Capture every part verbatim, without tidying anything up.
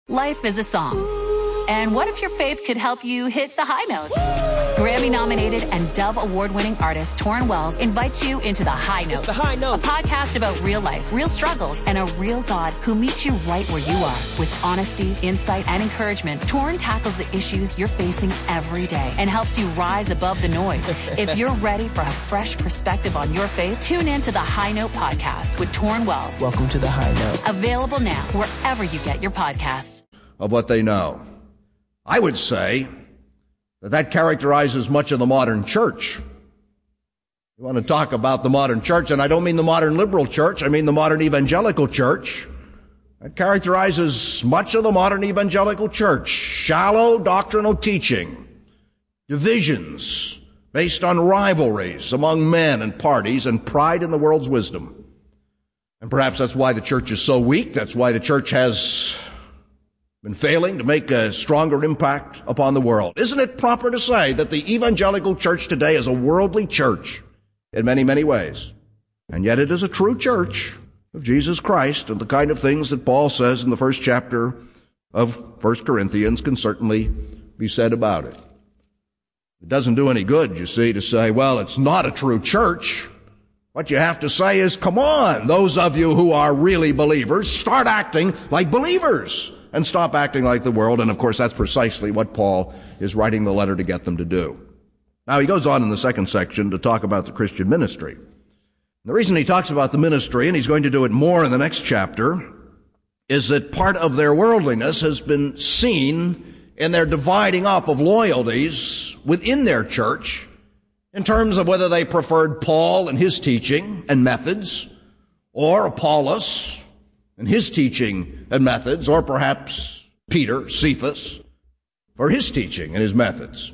Life is a song. And what if your faith could help you hit the high notes? Grammy-nominated and Dove Award-winning artist Torrin Wells invites you into The High Note. It's The High Note. A podcast about real life, real struggles, and a real God who meets you right where you are. With honesty, insight, and encouragement, Torrin tackles the issues you're facing every day and helps you rise above the noise. If you're ready for a fresh perspective on your faith, tune in to The High Note podcast with Torrin Wells. Welcome to The High Note. Available now wherever you get your podcasts. Of what they know. I would say that that characterizes much of the modern church. You want to talk about the modern church, and I don't mean the modern liberal church, I mean the modern evangelical church. That characterizes much of the modern evangelical church. Shallow doctrinal teaching, divisions based on rivalries among men and parties, and pride in the world's wisdom. And perhaps that's why the church is so weak. That's why the church has been failing to make a stronger impact upon the world. Isn't it proper to say that the evangelical church today is a worldly church in many, many ways? And yet it is a true church of Jesus Christ, and the kind of things that Paul says in the first chapter of First Corinthians can certainly be said about it. It doesn't do any good, you see, to say, well, it's not a true church. What you have to say is, come on, those of you who are really believers, start acting like believers and stop acting like the world. And of course, that's precisely what Paul is writing the letter to get them to do. Now, he goes on in the second section to talk about the Christian ministry. The reason he talks about the ministry, and he's going to do it more in the next chapter, is that part of their worldliness has been seen in their dividing up of loyalties within their church in terms of whether they preferred Paul and his teaching and methods, or Apollos and his teaching and methods, or perhaps Peter, Cephas, for his teaching and his methods.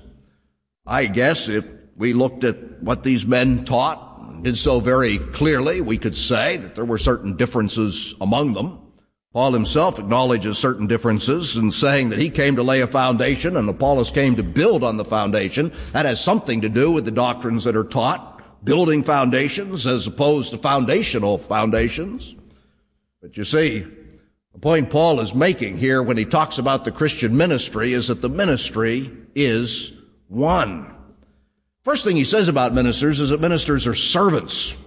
I guess if we looked at what these men taught and did so very clearly, we could say that there were certain differences among them. Paul himself acknowledges certain differences in saying that he came to lay a foundation and Apollos came to build on the foundation. That has something to do with the doctrines that are taught, building foundations as opposed to foundational foundations. But you see, the point Paul is making here when he talks about the Christian ministry is that the ministry is one. First thing he says about ministers is that ministers are servants.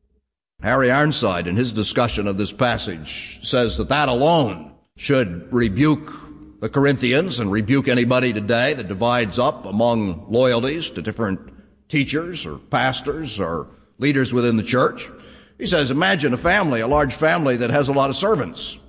Harry Ironside, in his discussion of this passage, says that that alone should rebuke the Corinthians and rebuke anybody today that divides up among loyalties to different teachers or pastors or leaders within the church. He says, imagine a family, a large family that has a lot of servants.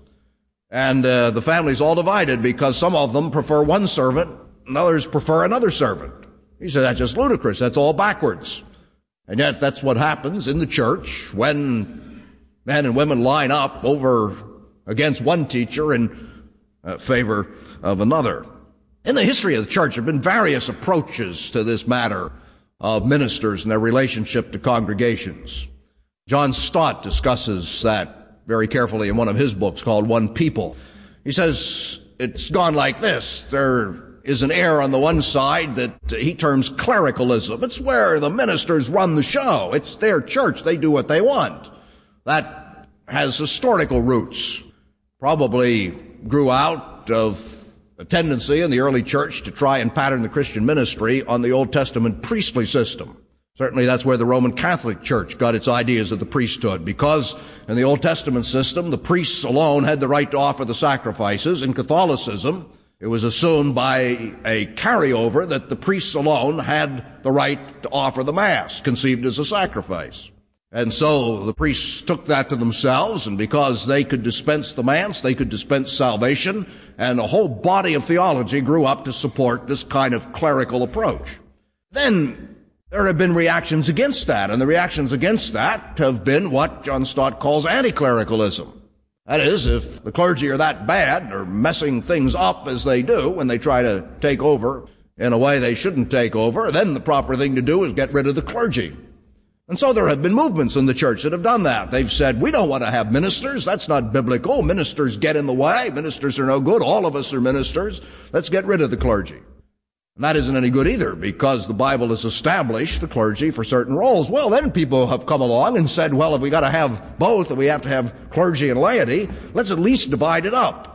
And uh, the family's all divided because some of them prefer one servant and others prefer another servant. He said, that's just ludicrous. That's all backwards. And yet that's what happens in the church when men and women line up over against one teacher in uh, favor of another. In the history of the church, there have been various approaches to this matter of ministers and their relationship to congregations. John Stott discusses that very carefully in one of his books called One People. He says it's gone like this. There is an air on the one side that he terms clericalism. It's where the ministers run the show. It's their church. They do what they want. That has historical roots. Probably grew out of a tendency in the early church to try and pattern the Christian ministry on the Old Testament priestly system. Certainly that's where the Roman Catholic Church got its ideas of the priesthood, because in the Old Testament system, the priests alone had the right to offer the sacrifices. In Catholicism, it was assumed by a carryover that the priests alone had the right to offer the Mass, conceived as a sacrifice. And so the priests took that to themselves, and because they could dispense the Mass, they could dispense salvation, and a whole body of theology grew up to support this kind of clerical approach. Then there have been reactions against that, and the reactions against that have been what John Stott calls anti-clericalism. That is, if the clergy are that bad, or messing things up as they do when they try to take over in a way they shouldn't take over, then the proper thing to do is get rid of the clergy. And so there have been movements in the church that have done that. They've said, we don't want to have ministers. That's not biblical. Ministers get in the way. Ministers are no good. All of us are ministers. Let's get rid of the clergy. And that isn't any good either, because the Bible has established the clergy for certain roles. Well, then people have come along and said, well, if we got to have both, and we have to have clergy and laity, let's at least divide it up.